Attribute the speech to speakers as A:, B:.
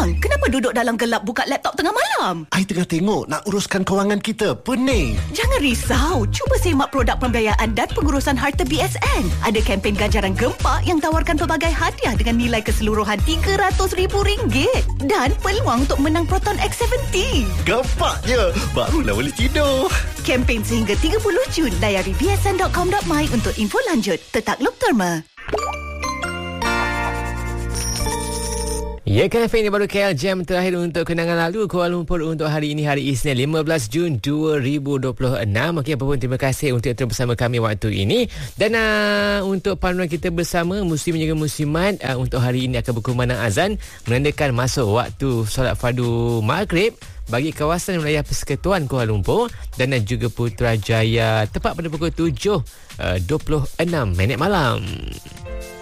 A: Abang, kenapa duduk dalam gelap buka laptop tengah malam?
B: I tengah tengok nak uruskan kewangan kita. Pening.
A: Jangan risau. Cuba semak produk pembiayaan dan pengurusan harta BSN. Ada kempen ganjaran gempak yang tawarkan pelbagai hadiah dengan nilai keseluruhan RM300,000 dan peluang untuk menang Proton X70.
B: Gempaknya. Barulah boleh tidur.
A: Kempen sehingga 30 Jun. Layari bsn.com.my untuk info lanjut. Tetakluk Terma.
C: Ya, KFM ini baru KL Jam terakhir untuk kenangan lalu Kuala Lumpur untuk hari ini, hari Isnin 15 Jun 2026. Okey, apa pun terima kasih untuk terus bersama kami waktu ini. Dan untuk panduan kita bersama Muslim juga Muslimat, untuk hari ini akan berkumandang azan menandakan masuk waktu solat fardu Maghrib bagi kawasan wilayah Persekutuan Kuala Lumpur dan juga Putrajaya tepat pada pukul 7.26 malam.